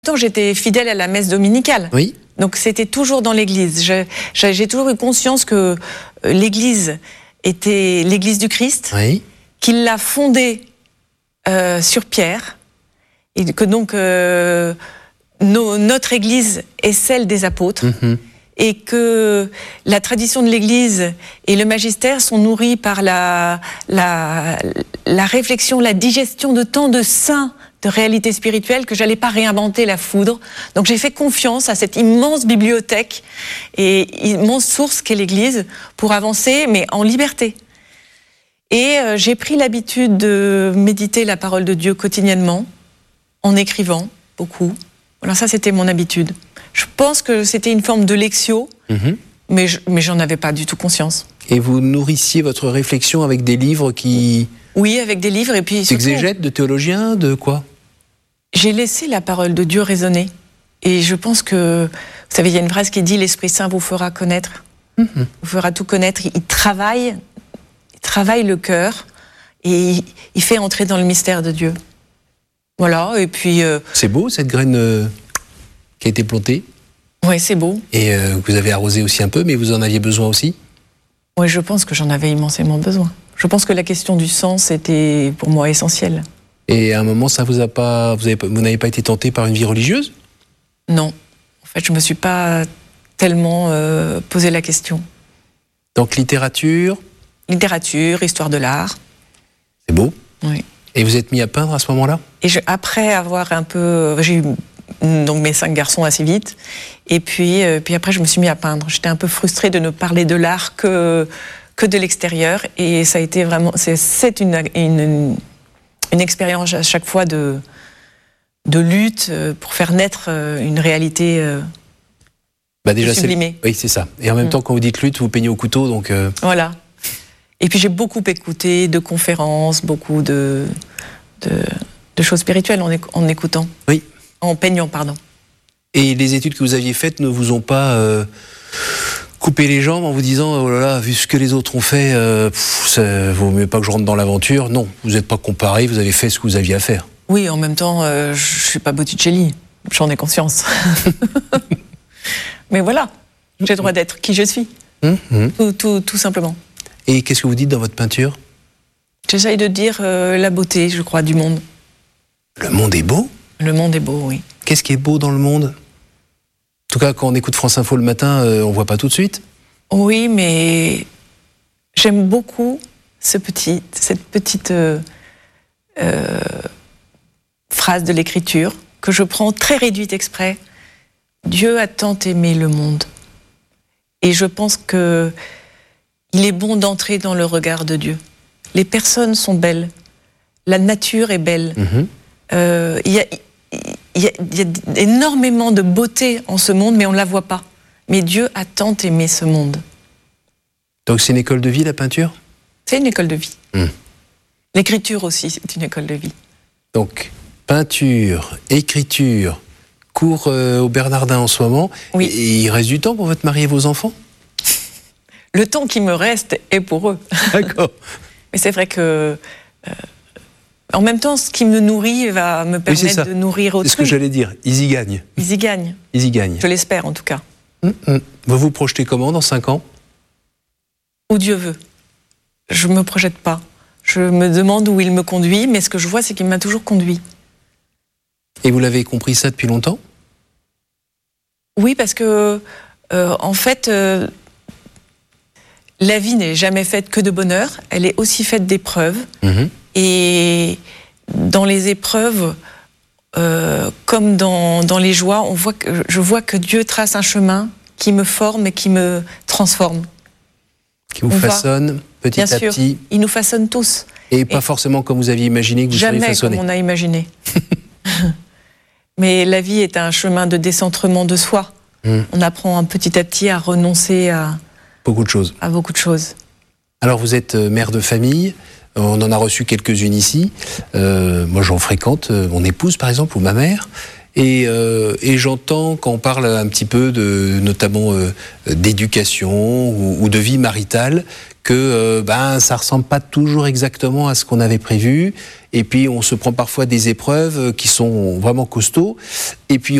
Temps, j'étais fidèle à la messe dominicale. Oui. Donc c'était toujours dans l'église. J'ai toujours eu conscience que l'église était l'église du Christ, Oui. qu'il l'a fondée sur Pierre, et que donc notre église est celle des apôtres, et que la tradition de l'église et le magistère sont nourris par la réflexion, la digestion de tant de saints, de réalité spirituelle, que j'allais pas réinventer la foudre. Donc j'ai fait confiance à cette immense bibliothèque et immense source qu'est l'Église pour avancer, mais en liberté. Et j'ai pris l'habitude de méditer la parole de Dieu quotidiennement, en écrivant beaucoup. Alors ça, c'était mon habitude. Je pense que c'était une forme de lectio, mais j'en avais pas du tout conscience. Et vous nourrissiez votre réflexion avec des livres qui... Oui, avec des livres et puis... Exégètes, de théologiens, de quoi? J'ai laissé la parole de Dieu résonner. Et je pense que, vous savez, il y a une phrase qui dit « L'Esprit Saint vous fera connaître, vous fera tout connaître ». Il travaille le cœur et il fait entrer dans le mystère de Dieu. Voilà, et puis... C'est beau, cette graine qui a été plantée? Oui, c'est beau. Et vous avez arrosé aussi un peu, mais vous en aviez besoin aussi? Oui, je pense que j'en avais immensément besoin. Je pense que la question du sens était pour moi essentielle. Et à un moment, ça vous a pas, vous n'avez pas été tenté par une vie religieuse? Non. En fait, je me suis pas tellement posé la question. Donc littérature? Littérature, histoire de l'art. C'est beau. Oui. Et vous êtes mis à peindre à ce moment-là? Et après avoir un peu... J'ai eu donc mes 5 garçons assez vite. Et puis après, je me suis mis à peindre. J'étais un peu frustrée de ne parler de l'art que de l'extérieur. Et ça a été vraiment... C'est une expérience à chaque fois de lutte pour faire naître une réalité déjà sublimée. Oui, c'est ça. Et en même temps, quand vous dites lutte, vous peignez au couteau, donc... Voilà. Et puis j'ai beaucoup écouté de conférences, beaucoup de choses spirituelles en écoutant. Oui. En peignant, pardon. Et les études que vous aviez faites ne vous ont pas coupé les jambes en vous disant « Oh là là, vu ce que les autres ont fait, vaut mieux pas que je rentre dans l'aventure ». Non, vous n'êtes pas comparé, vous avez fait ce que vous aviez à faire. Oui, en même temps, je suis pas Botticelli, j'en ai conscience. Mais voilà, j'ai le droit d'être qui je suis, tout simplement. Et qu'est-ce que vous dites dans votre peinture? J'essaye de dire la beauté, je crois, du monde. Le monde est beau? Le monde est beau, oui. Qu'est-ce qui est beau dans le monde? En tout cas, quand on écoute France Info le matin, on voit pas tout de suite. Oui, mais j'aime beaucoup cette petite phrase de l'Écriture que je prends très réduite exprès. Dieu a tant aimé le monde. Et je pense que il est bon d'entrer dans le regard de Dieu. Les personnes sont belles. La nature est belle. Il y a énormément de beauté en ce monde, mais on ne la voit pas. Mais Dieu a tant aimé ce monde. Donc c'est une école de vie, la peinture? C'est une école de vie. L'écriture aussi, c'est une école de vie. Donc, peinture, écriture, cours au Bernardin en ce moment. Oui. Et il reste du temps pour votre mari et vos enfants? Le temps qui me reste est pour eux. D'accord. Mais c'est vrai que... en même temps, ce qui me nourrit va me permettre de nourrir autrui. C'est ce que j'allais dire. Ils y gagnent. Ils y gagnent. Ils y gagnent. Je l'espère, en tout cas. Vous vous projetez comment dans 5 ans? Où Dieu veut. Je ne me projette pas. Je me demande où il me conduit, mais ce que je vois, c'est qu'il m'a toujours conduit. Et vous l'avez compris ça depuis longtemps? Oui, parce que, en fait, la vie n'est jamais faite que de bonheur. Elle est aussi faite d'épreuves. Et dans les épreuves, comme dans les joies, je vois que Dieu trace un chemin qui me forme et qui me transforme. Qui vous façonne petit à petit. Il nous façonne tous. Et pas forcément comme vous aviez imaginé que vous seriez façonné. Jamais comme on a imaginé. Mais la vie est un chemin de décentrement de soi. On apprend petit à petit à renoncer à beaucoup de choses. Alors vous êtes mère de famille. On en a reçu quelques-unes ici. Moi, j'en fréquente, mon épouse, par exemple, ou ma mère. Et j'entends, quand on parle un petit peu notamment d'éducation ou de vie maritale, que ça ressemble pas toujours exactement à ce qu'on avait prévu. et puis on se prend parfois des épreuves qui sont vraiment costauds, et puis